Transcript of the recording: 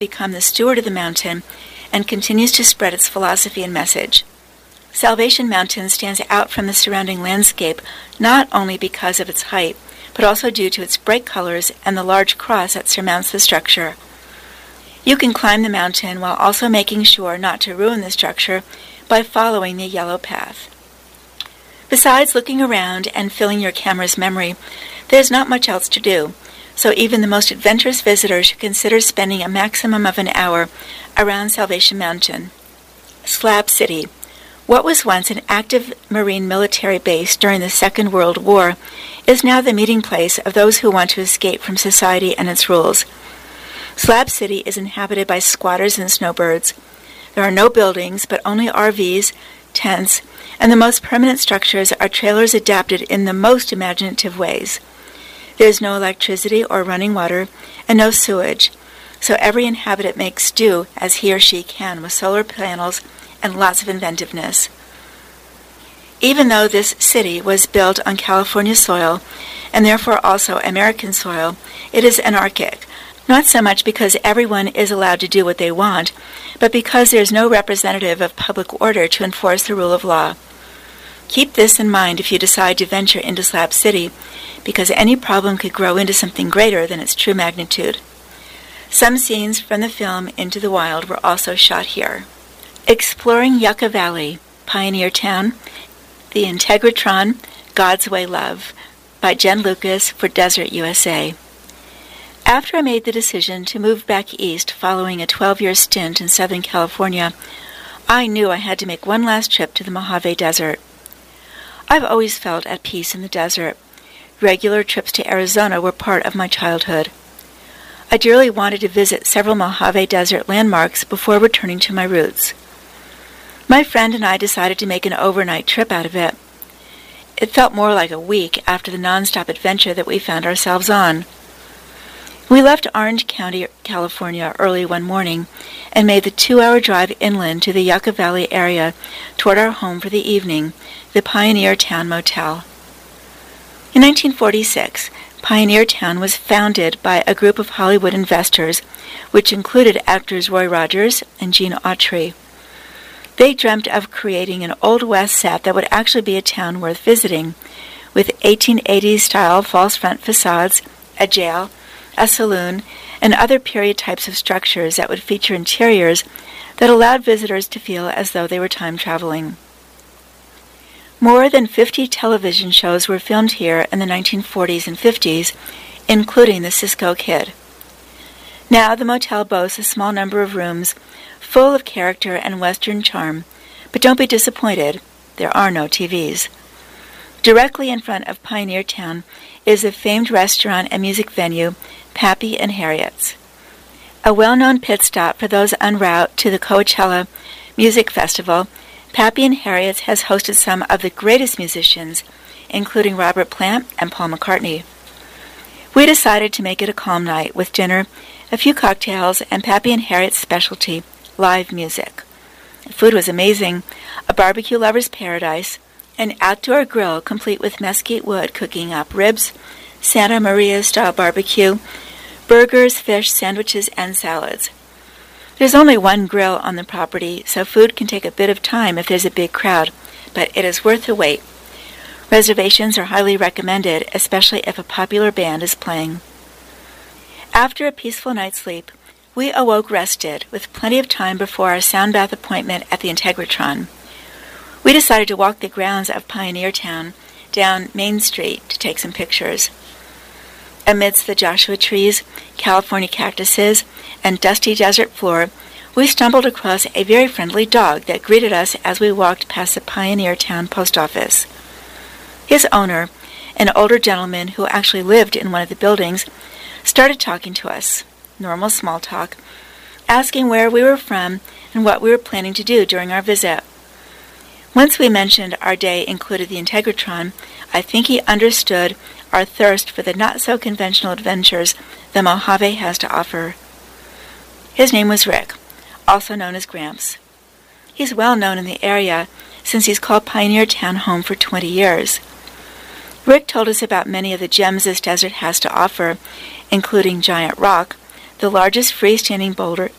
become the steward of the mountain and continues to spread its philosophy and message. Salvation Mountain stands out from the surrounding landscape not only because of its height, but also due to its bright colors and the large cross that surmounts the structure. You can climb the mountain while also making sure not to ruin the structure by following the yellow path. Besides looking around and filling your camera's memory, there's not much else to do, so even the most adventurous visitor should consider spending a maximum of an hour around Salvation Mountain. Slab City. What was once an active Marine military base during the Second World War is now the meeting place of those who want to escape from society and its rules. Slab City is inhabited by squatters and snowbirds. There are no buildings, but only RVs, tents, and the most permanent structures are trailers adapted in the most imaginative ways. There is no electricity or running water, and no sewage, so every inhabitant makes do as he or she can with solar panels and lots of inventiveness. Even though this city was built on California soil, and therefore also American soil, it is anarchic, not so much because everyone is allowed to do what they want, but because there is no representative of public order to enforce the rule of law. Keep this in mind if you decide to venture into Slab City, because any problem could grow into something greater than its true magnitude. Some scenes from the film Into the Wild were also shot here. Exploring Yucca Valley, Pioneer Town, The Integratron, God's Way Love, by Jen Lucas for Desert USA. After I made the decision to move back east following a 12-year stint in Southern California, I knew I had to make one last trip to the Mojave Desert. I've always felt at peace in the desert. Regular trips to Arizona were part of my childhood. I dearly wanted to visit several Mojave Desert landmarks before returning to my roots. My friend and I decided to make an overnight trip out of it. It felt more like a week after the nonstop adventure that we found ourselves on. We left Orange County, California early one morning and made the 2-hour drive inland to the Yucca Valley area toward our home for the evening, the Pioneer Town Motel. In 1946, Pioneer Town was founded by a group of Hollywood investors, which included actors Roy Rogers and Gene Autry. They dreamt of creating an Old West set that would actually be a town worth visiting, with 1880s-style false front facades, a jail, a saloon, and other period types of structures that would feature interiors that allowed visitors to feel as though they were time-traveling. More than 50 television shows were filmed here in the 1940s and 50s, including The Cisco Kid. Now the motel boasts a small number of rooms full of character and Western charm, but don't be disappointed, there are no TVs. Directly in front of Pioneer Town is the famed restaurant and music venue, Pappy and Harriet's. A well-known pit stop for those en route to the Coachella Music Festival, Pappy and Harriet's has hosted some of the greatest musicians, including Robert Plant and Paul McCartney. We decided to make it a calm night with dinner, a few cocktails, and Pappy and Harriet's specialty, live music. The food was amazing, a barbecue lover's paradise, an outdoor grill complete with mesquite wood cooking up ribs, Santa Maria-style barbecue, burgers, fish, sandwiches, and salads. There's only one grill on the property, so food can take a bit of time if there's a big crowd, but it is worth the wait. Reservations are highly recommended, especially if a popular band is playing. After a peaceful night's sleep, we awoke rested, with plenty of time before our sound bath appointment at the Integratron. We decided to walk the grounds of Pioneer Town down Main Street to take some pictures. Amidst the Joshua trees, California cactuses, and dusty desert floor, we stumbled across a very friendly dog that greeted us as we walked past the Pioneer Town post office. His owner, an older gentleman who actually lived in one of the buildings, started talking to us, normal small talk, asking where we were from and what we were planning to do during our visit. Once we mentioned our day included the Integratron, I think he understood our thirst for the not-so-conventional adventures the Mojave has to offer. His name was Rick, also known as Gramps. He's well known in the area since he's called Pioneer Town home for 20 years. Rick told us about many of the gems this desert has to offer, including Giant Rock, the largest freestanding boulder